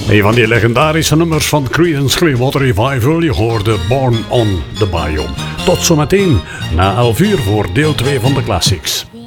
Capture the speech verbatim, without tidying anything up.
Een van die legendarische nummers van Creedence Clearwater Revival. Je hoorde Born on the Bayou. Tot zometeen na elf uur voor deel twee van de Classics.